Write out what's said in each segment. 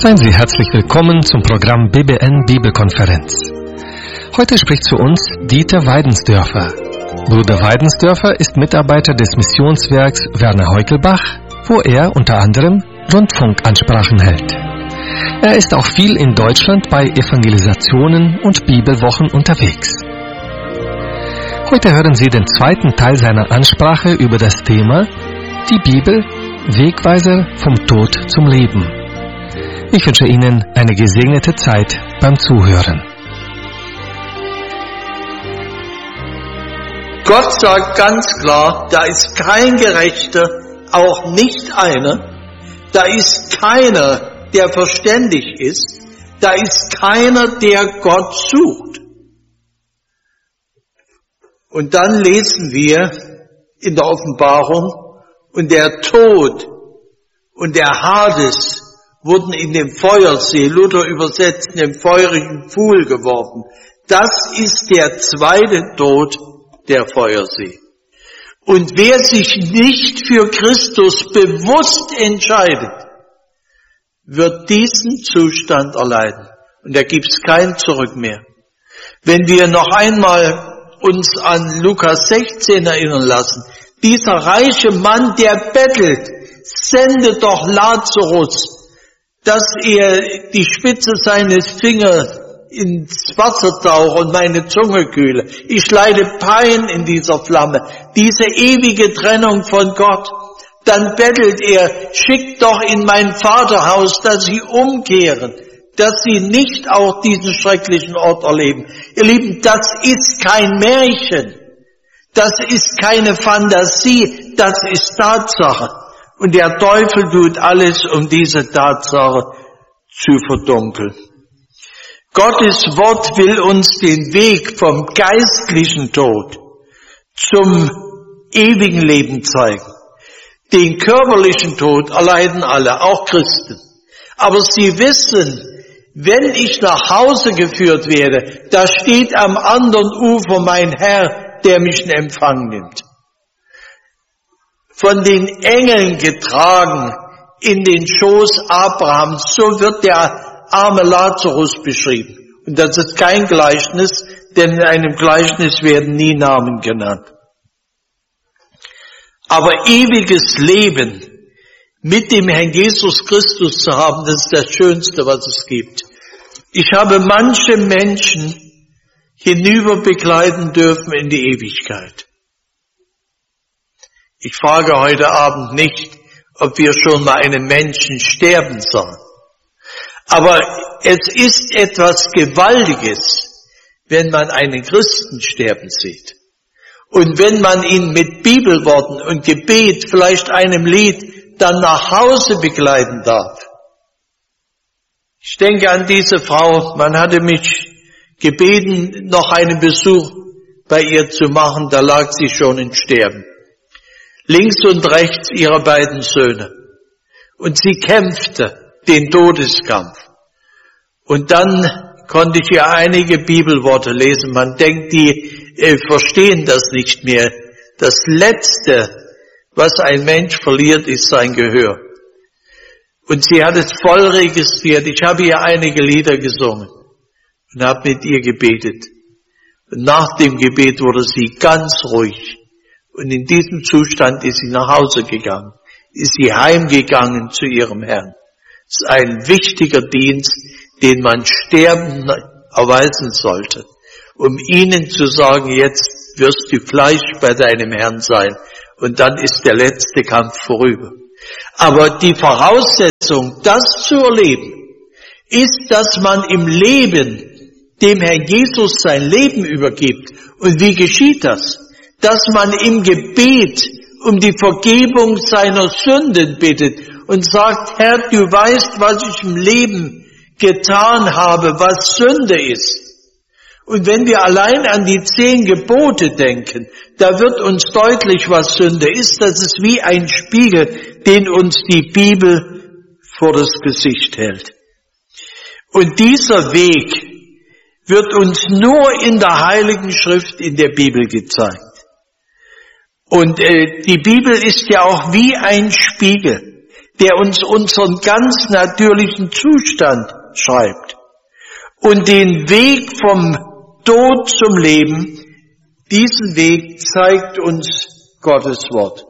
Seien Sie herzlich willkommen zum Programm BBN Bibelkonferenz. Heute spricht zu uns Dieter Weidensdörfer. Bruder Weidensdörfer ist Mitarbeiter des Missionswerks Werner Heukelbach, wo er unter anderem Rundfunkansprachen hält. Er ist auch viel in Deutschland bei Evangelisationen und Bibelwochen unterwegs. Heute hören Sie den zweiten Teil seiner Ansprache über das Thema Die Bibel, Wegweiser vom Tod zum Leben. Ich wünsche Ihnen eine gesegnete Zeit beim Zuhören. Gott sagt ganz klar, da ist kein Gerechter, auch nicht einer. Da ist keiner, der verständig ist. Da ist keiner, der Gott sucht. Und dann lesen wir in der Offenbarung, und der Tod und der Hades wurden in den Feuersee, Luther übersetzt, in den feurigen Pfuhl geworfen. Das ist der zweite Tod, der Feuersee. Und wer sich nicht für Christus bewusst entscheidet, wird diesen Zustand erleiden. Und da gibt's kein Zurück mehr. Wenn wir noch einmal uns an Lukas 16 erinnern lassen, dieser reiche Mann, der bettelt, sendet doch Lazarus, dass er die Spitze seines Fingers ins Wasser tauche und meine Zunge kühle. Ich leide Pein in dieser Flamme, diese ewige Trennung von Gott. Dann bettelt er, schickt doch in mein Vaterhaus, dass sie umkehren, dass sie nicht auch diesen schrecklichen Ort erleben. Ihr Lieben, das ist kein Märchen, das ist keine Fantasie, das ist Tatsache. Und der Teufel tut alles, um diese Tatsache zu verdunkeln. Gottes Wort will uns den Weg vom geistlichen Tod zum ewigen Leben zeigen. Den körperlichen Tod erleiden alle, auch Christen. Aber sie wissen, wenn ich nach Hause geführt werde, da steht am anderen Ufer mein Herr, der mich in Empfang nimmt. Von den Engeln getragen in den Schoß Abrahams, so wird der arme Lazarus beschrieben. Und das ist kein Gleichnis, denn in einem Gleichnis werden nie Namen genannt. Aber ewiges Leben mit dem Herrn Jesus Christus zu haben, das ist das Schönste, was es gibt. Ich habe manche Menschen hinüber begleiten dürfen in die Ewigkeit. Ich frage heute Abend nicht, ob wir schon mal einen Menschen sterben sahen. Aber es ist etwas Gewaltiges, wenn man einen Christen sterben sieht. Und wenn man ihn mit Bibelworten und Gebet, vielleicht einem Lied, dann nach Hause begleiten darf. Ich denke an diese Frau, man hatte mich gebeten, noch einen Besuch bei ihr zu machen, da lag sie schon im Sterben. Links und rechts ihre beiden Söhne. Und sie kämpfte den Todeskampf. Und dann konnte ich ihr einige Bibelworte lesen. Man denkt, die verstehen das nicht mehr. Das Letzte, was ein Mensch verliert, ist sein Gehör. Und sie hat es voll registriert. Ich habe ihr einige Lieder gesungen und habe mit ihr gebetet. Und nach dem Gebet wurde sie ganz ruhig. Und in diesem Zustand ist sie nach Hause gegangen, ist sie heimgegangen zu ihrem Herrn. Das ist ein wichtiger Dienst, den man Sterben erweisen sollte, um ihnen zu sagen, jetzt wirst du gleich bei deinem Herrn sein und dann ist der letzte Kampf vorüber. Aber die Voraussetzung, das zu erleben, ist, dass man im Leben dem Herrn Jesus sein Leben übergibt. Und wie geschieht das? Dass man im Gebet um die Vergebung seiner Sünden bittet und sagt, Herr, du weißt, was ich im Leben getan habe, was Sünde ist. Und wenn wir allein an die 10 Gebote denken, da wird uns deutlich, was Sünde ist. Das ist wie ein Spiegel, den uns die Bibel vor das Gesicht hält. Und dieser Weg wird uns nur in der Heiligen Schrift in der Bibel gezeigt. Und die Bibel ist ja auch wie ein Spiegel. der uns unseren ganz natürlichen Zustand schreibt. Und den Weg vom Tod zum Leben, diesen Weg zeigt uns Gottes Wort.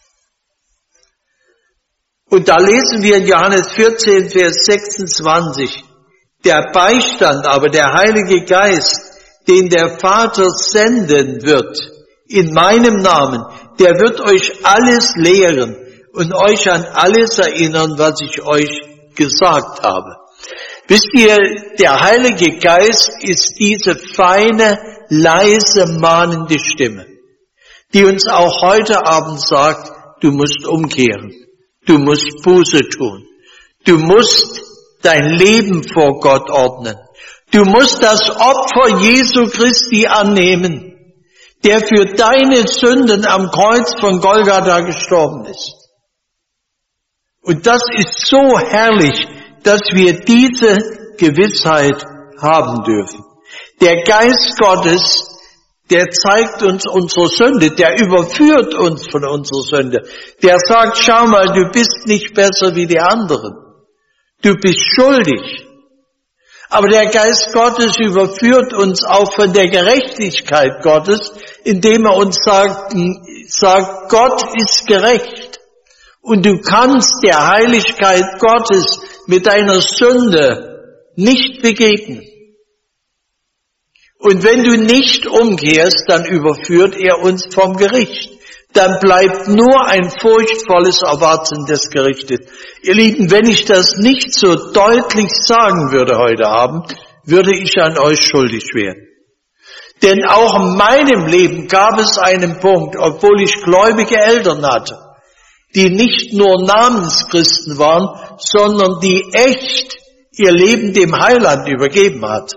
Und da lesen wir in Johannes 14, Vers 26, der Beistand, aber der Heilige Geist, den der Vater senden wird, in meinem Namen, der wird euch alles lehren und euch an alles erinnern, was ich euch gesagt habe. Wisst ihr, der Heilige Geist ist diese feine, leise, mahnende Stimme, die uns auch heute Abend sagt, du musst umkehren, du musst Buße tun, du musst dein Leben vor Gott ordnen, du musst das Opfer Jesu Christi annehmen, der für deine Sünden am Kreuz von Golgatha gestorben ist. Und das ist so herrlich, dass wir diese Gewissheit haben dürfen. Der Geist Gottes, der zeigt uns unsere Sünde, der überführt uns von unserer Sünde. Der sagt, schau mal, du bist nicht besser wie die anderen. Du bist schuldig. Aber der Geist Gottes überführt uns auch von der Gerechtigkeit Gottes, indem er uns sagt, Gott ist gerecht. Und du kannst der Heiligkeit Gottes mit deiner Sünde nicht begegnen. Und wenn du nicht umkehrst, dann überführt er uns vom Gericht. Dann bleibt nur ein furchtvolles Erwarten des Gerichtes. Ihr Lieben, wenn ich das nicht so deutlich sagen würde heute Abend, würde ich an euch schuldig werden. Denn auch in meinem Leben gab es einen Punkt, obwohl ich gläubige Eltern hatte, die nicht nur Namenschristen waren, sondern die echt ihr Leben dem Heiland übergeben hatten.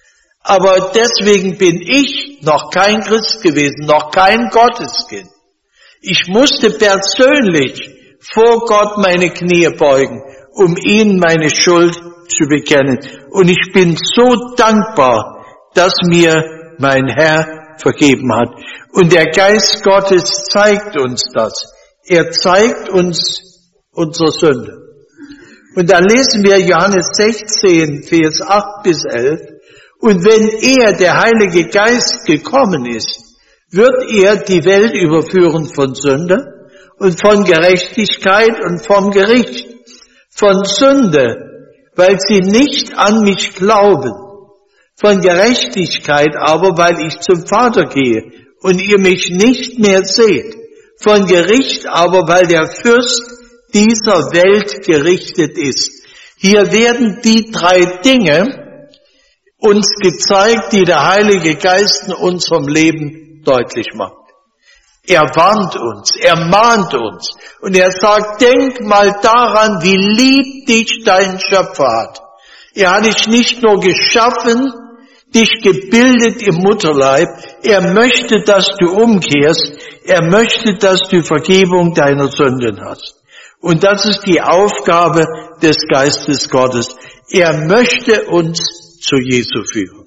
Aber deswegen bin ich noch kein Christ gewesen, noch kein Gotteskind. Ich musste persönlich vor Gott meine Knie beugen, um ihm meine Schuld zu bekennen. Und ich bin so dankbar, dass mir mein Herr vergeben hat. Und der Geist Gottes zeigt uns das. Er zeigt uns unsere Sünde. Und dann lesen wir Johannes 16, Vers 8 bis 11. Und wenn er, der Heilige Geist, gekommen ist, wird er die Welt überführen von Sünde und von Gerechtigkeit und vom Gericht. Von Sünde, weil sie nicht an mich glauben. Von Gerechtigkeit aber, weil ich zum Vater gehe und ihr mich nicht mehr seht. Von Gericht aber, weil der Fürst dieser Welt gerichtet ist. Hier werden die drei Dinge uns gezeigt, die der Heilige Geist in unserem Leben deutlich macht. Er warnt uns, er mahnt uns und er sagt, denk mal daran, wie lieb dich dein Schöpfer hat. Er hat dich nicht nur geschaffen, dich gebildet im Mutterleib, er möchte, dass du umkehrst, er möchte, dass du Vergebung deiner Sünden hast. Und das ist die Aufgabe des Geistes Gottes. Er möchte uns zu Jesu führen.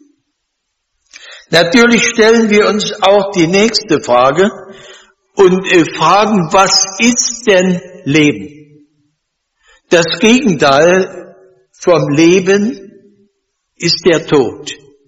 Natürlich stellen wir uns auch die nächste Frage und fragen, was ist denn Leben? Das Gegenteil vom Leben ist der Tod.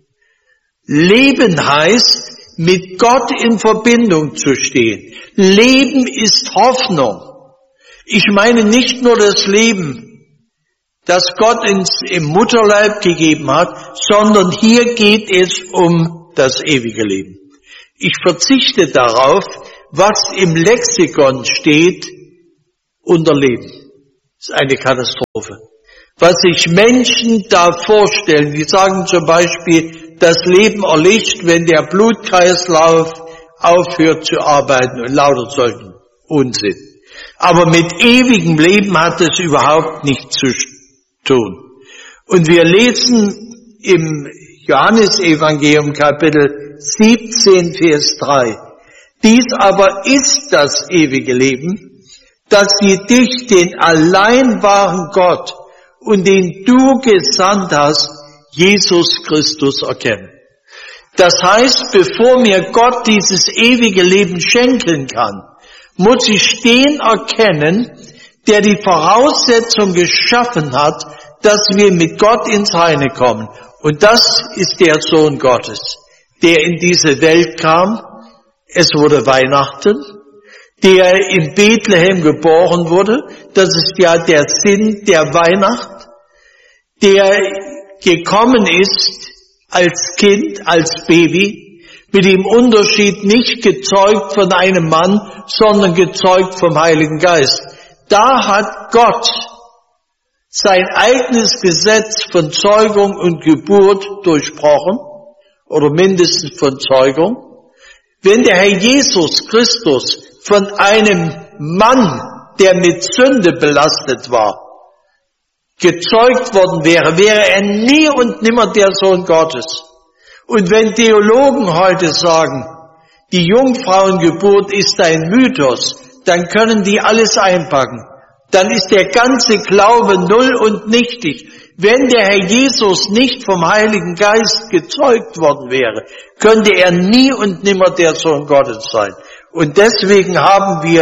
Leben heißt, mit Gott in Verbindung zu stehen. Leben ist Hoffnung. Ich meine nicht nur das Leben, das Gott uns im Mutterleib gegeben hat, sondern hier geht es um das ewige Leben. Ich verzichte darauf, was im Lexikon steht unter Leben. Das ist eine Katastrophe. Was sich Menschen da vorstellen, die sagen zum Beispiel, das Leben erlischt, wenn der Blutkreislauf aufhört zu arbeiten und lauter solchen Unsinn. Aber mit ewigem Leben hat es überhaupt nichts zu tun. Und wir lesen im Johannesevangelium Kapitel 17, Vers 3. Dies aber ist das ewige Leben, dass sie dich, den allein wahren Gott und den du gesandt hast, Jesus Christus, erkennen. Das heißt, bevor mir Gott dieses ewige Leben schenken kann, muss ich den erkennen, der die Voraussetzung geschaffen hat, dass wir mit Gott ins Reine kommen. Und das ist der Sohn Gottes, der in diese Welt kam. Es wurde Weihnachten, der in Bethlehem geboren wurde. Das ist ja der Sinn der Weihnacht, der gekommen ist als Kind, als Baby, mit dem Unterschied nicht gezeugt von einem Mann, sondern gezeugt vom Heiligen Geist. Da hat Gott sein eigenes Gesetz von Zeugung und Geburt durchbrochen, oder mindestens von Zeugung. Wenn der Herr Jesus Christus von einem Mann, der mit Sünde belastet war, gezeugt worden wäre, wäre er nie und nimmer der Sohn Gottes. Und wenn Theologen heute sagen, die Jungfrauengeburt ist ein Mythos, dann können die alles einpacken. Dann ist der ganze Glaube null und nichtig. Wenn der Herr Jesus nicht vom Heiligen Geist gezeugt worden wäre, könnte er nie und nimmer der Sohn Gottes sein. Und deswegen haben wir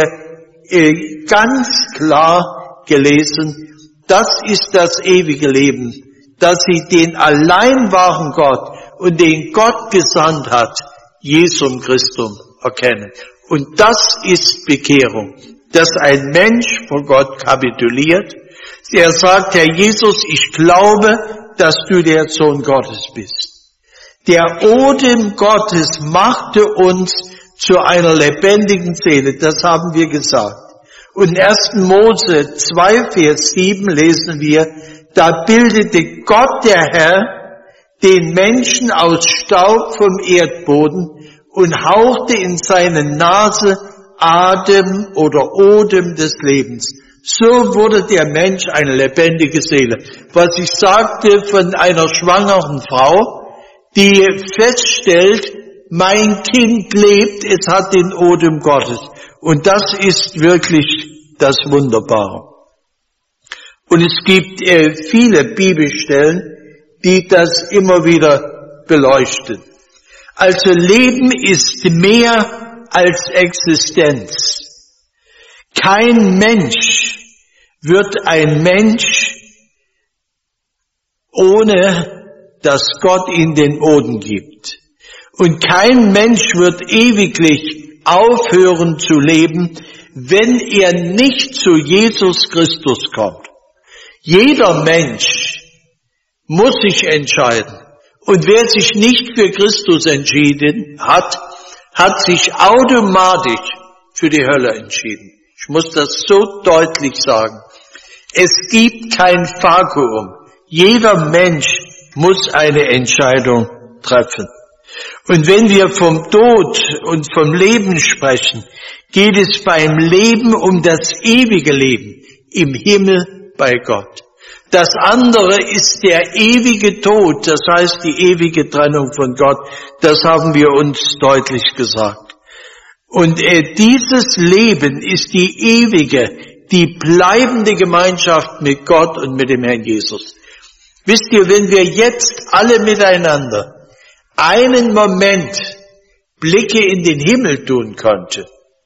ganz klar gelesen, das ist das ewige Leben, dass sie den allein wahren Gott und den Gott gesandt hat, Jesum Christum, erkennen. Und das ist Bekehrung, dass ein Mensch vor Gott kapituliert. Er sagt, Herr Jesus, ich glaube, dass du der Sohn Gottes bist. Der Odem Gottes machte uns zu einer lebendigen Seele, das haben wir gesagt. Und in 1. Mose 2, Vers 7 lesen wir, da bildete Gott, der Herr, den Menschen aus Staub vom Erdboden und hauchte in seine Nase Atem oder Odem des Lebens. So wurde der Mensch eine lebendige Seele. Was ich sagte von einer schwangeren Frau, die feststellt, mein Kind lebt, es hat den Odem Gottes. Und das ist wirklich das Wunderbare. Und es gibt viele Bibelstellen, die das immer wieder beleuchten. Also Leben ist mehr als Existenz. Kein Mensch wird ein Mensch, ohne dass Gott ihm den Boden gibt. Und kein Mensch wird ewiglich aufhören zu leben, wenn er nicht zu Jesus Christus kommt. Jeder Mensch muss sich entscheiden. Und wer sich nicht für Christus entschieden hat, hat sich automatisch für die Hölle entschieden. Ich muss das so deutlich sagen. Es gibt kein Vakuum. Jeder Mensch muss eine Entscheidung treffen. Und wenn wir vom Tod und vom Leben sprechen, geht es beim Leben um das ewige Leben im Himmel bei Gott. Das andere ist der ewige Tod, das heißt die ewige Trennung von Gott. Das haben wir uns deutlich gesagt. Und dieses Leben ist die ewige, die bleibende Gemeinschaft mit Gott und mit dem Herrn Jesus. Wisst ihr, wenn wir jetzt alle miteinander einen Moment Blicke in den Himmel tun könnten,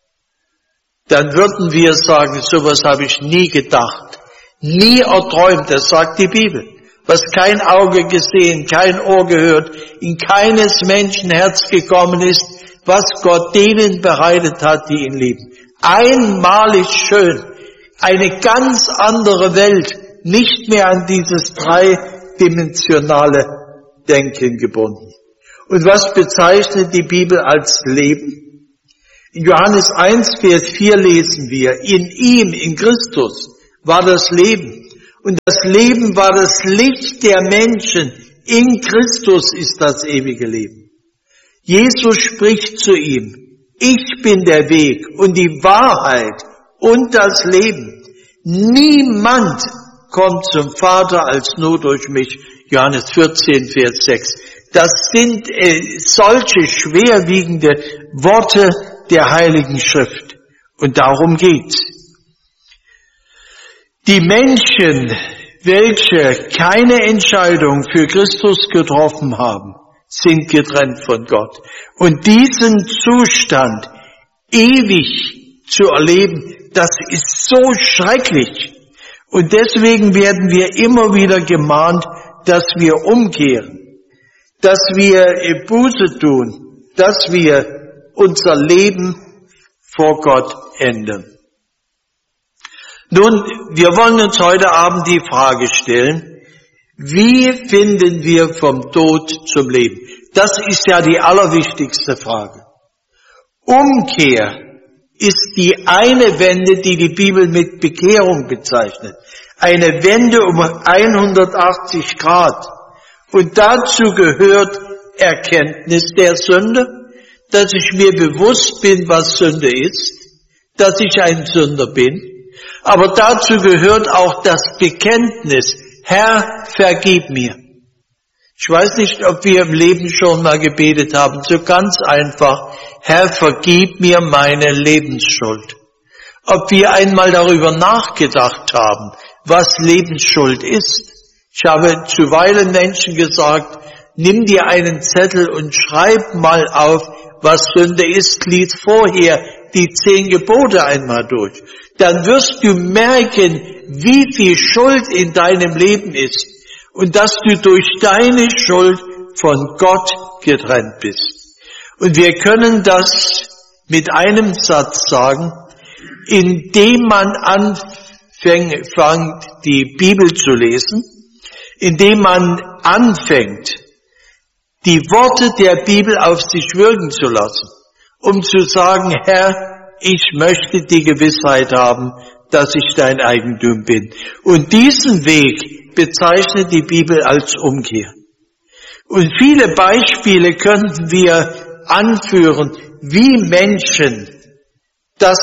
dann würden wir sagen, sowas habe ich nie gedacht, nie erträumt, das sagt die Bibel. Was kein Auge gesehen, kein Ohr gehört, in keines Menschen Herz gekommen ist, was Gott denen bereitet hat, die ihn lieben. Einmalig schön, eine ganz andere Welt, nicht mehr an dieses dreidimensionale Denken gebunden. Und was bezeichnet die Bibel als Leben? In Johannes 1, Vers 4 lesen wir, in ihm, in Christus, war das Leben. Und das Leben war das Licht der Menschen. In Christus ist das ewige Leben. Jesus spricht zu ihm, ich bin der Weg und die Wahrheit und das Leben. Niemand kommt zum Vater als nur durch mich. Johannes 14, Vers 6. Das sind solche schwerwiegende Worte der Heiligen Schrift. Und darum geht's. Die Menschen, welche keine Entscheidung für Christus getroffen haben, sind getrennt von Gott. Und diesen Zustand ewig zu erleben, das ist so schrecklich. Und deswegen werden wir immer wieder gemahnt, dass wir umkehren, dass wir Buße tun, dass wir unser Leben vor Gott ändern. Nun, wir wollen uns heute Abend die Frage stellen, wie finden wir vom Tod zum Leben? Das ist ja die allerwichtigste Frage. Umkehr ist die eine Wende, die die Bibel mit Bekehrung bezeichnet. Eine Wende um 180 Grad. Und dazu gehört Erkenntnis der Sünde, dass ich mir bewusst bin, was Sünde ist, dass ich ein Sünder bin. Aber dazu gehört auch das Bekenntnis, Herr, vergib mir. Ich weiß nicht, ob wir im Leben schon mal gebetet haben, so ganz einfach, Herr, vergib mir meine Lebensschuld. Ob wir einmal darüber nachgedacht haben, was Lebensschuld ist. Ich habe zuweilen Menschen gesagt, nimm dir einen Zettel und schreib mal auf, was Sünde ist, lies vorher die 10 Gebote einmal durch. Dann wirst du merken, wie viel Schuld in deinem Leben ist und dass du durch deine Schuld von Gott getrennt bist. Und wir können das mit einem Satz sagen, indem man anfängt, die Bibel zu lesen, indem man anfängt, die Worte der Bibel auf sich wirken zu lassen, um zu sagen, Herr, ich möchte die Gewissheit haben, dass ich dein Eigentum bin. Und diesen Weg bezeichnet die Bibel als Umkehr. Und viele Beispiele könnten wir anführen, wie Menschen das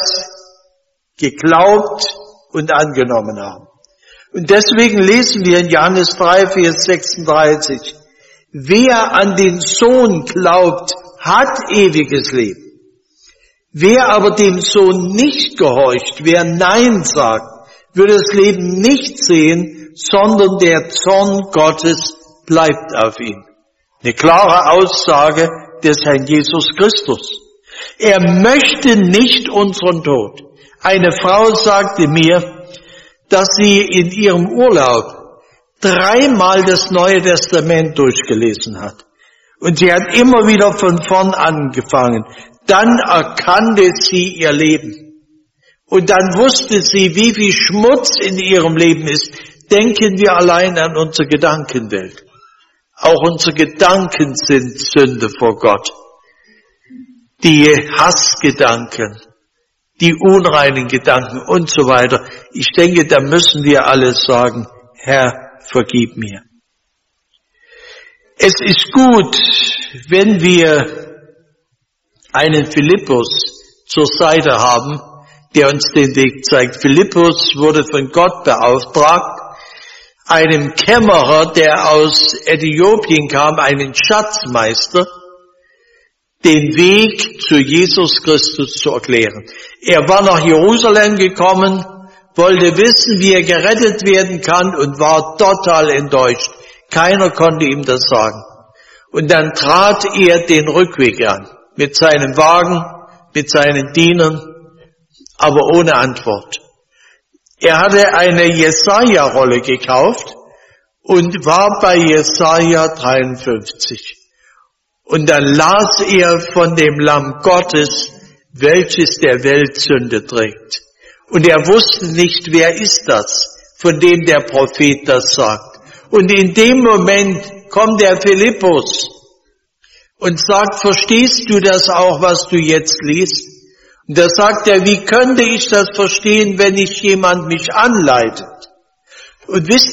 geglaubt und angenommen haben. Und deswegen lesen wir in Johannes 3, Vers 36, wer an den Sohn glaubt, hat ewiges Leben. Wer aber dem Sohn nicht gehorcht, wer Nein sagt, wird das Leben nicht sehen, sondern der Zorn Gottes bleibt auf ihm. Eine klare Aussage des Herrn Jesus Christus. Er möchte nicht unseren Tod. Eine Frau sagte mir, dass sie in ihrem Urlaub 3-mal das Neue Testament durchgelesen hat. Und sie hat immer wieder von vorn angefangen. Dann erkannte sie ihr Leben. Und dann wusste sie, wie viel Schmutz in ihrem Leben ist. Denken wir allein an unsere Gedankenwelt. Auch unsere Gedanken sind Sünde vor Gott. Die Hassgedanken, die unreinen Gedanken und so weiter. Ich denke, da müssen wir alles sagen, Herr, vergib mir. Es ist gut, wenn wir einen Philippus zur Seite haben, der uns den Weg zeigt. Philippus wurde von Gott beauftragt, einem Kämmerer, der aus Äthiopien kam, einen Schatzmeister, den Weg zu Jesus Christus zu erklären. Er war nach Jerusalem gekommen, wollte wissen, wie er gerettet werden kann und war total enttäuscht. Keiner konnte ihm das sagen. Und dann trat er den Rückweg an, mit seinem Wagen, mit seinen Dienern, aber ohne Antwort. Er hatte eine Jesaja-Rolle gekauft und war bei Jesaja 53. Und dann las er von dem Lamm Gottes, welches der Welt Sünde trägt. Und er wusste nicht, wer ist das, von dem der Prophet das sagt. Und in dem Moment kommt der Philippus und sagt, verstehst du das auch, was du jetzt liest? Und da sagt er, wie könnte ich das verstehen, wenn nicht jemand mich anleitet? Und wisst